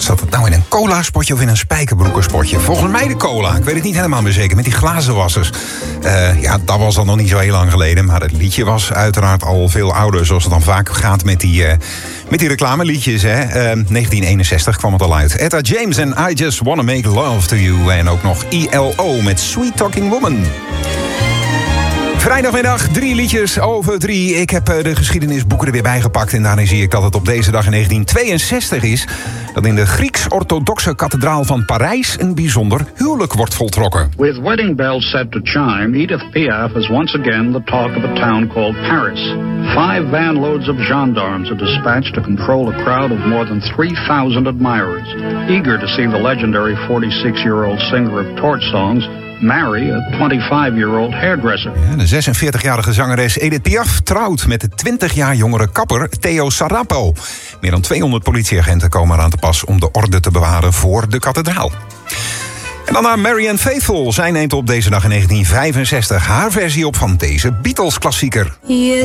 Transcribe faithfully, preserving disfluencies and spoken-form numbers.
Zat het nou in een cola-spotje of in een spijkerbroekenspotje? Volgens mij de cola. Ik weet het niet helemaal meer zeker. Met die glazenwassers. Uh, ja, dat was dan nog niet zo heel lang geleden. Maar het liedje was uiteraard al veel ouder. Zoals het dan vaak gaat met die, uh, met die reclameliedjes. Hè? Uh, negentien eenenzestig kwam het al uit. Etta James en I Just Wanna Make Love To You. En ook nog I L O met Sweet Talking Woman. Vrijdagmiddag, drie liedjes over drie. Ik heb de geschiedenisboeken er weer bij gepakt. En daarin zie ik dat het op deze dag in negentien tweeënzestig is... dat in de Grieks-orthodoxe kathedraal van Parijs een bijzonder huwelijk wordt voltrokken. With wedding bells set to chime, Edith Piaf is once again the talk of a town called Paris. Five van loads of gendarmes are dispatched to control a crowd of more than three thousand admirers, eager to see the legendary forty-six-year-old singer of torch songs marry a twenty-five-year-old hairdresser. Ja, de zesenveertigjarige zangeres Edith Piaf trouwt met de twintig jaar jongere kapper Theo Sarapo. Meer dan tweehonderd politieagenten komen eraan te pas om de orde te bewaren voor de kathedraal. En dan naar Marianne Faithfull. Zij neemt op deze dag in negentien vijfenzestig haar versie op van deze Beatles-klassieker.